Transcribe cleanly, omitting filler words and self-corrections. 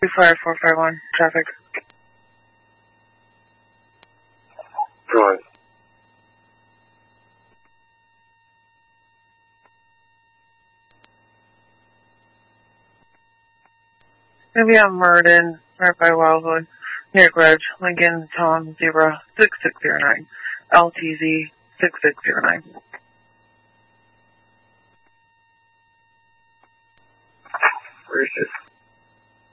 25451, traffic. Going. Maybe on Murden, right by Wildwood, near Grudge, Lincoln, Tom, Zebra, 6609, LTZ 6609. Where is it?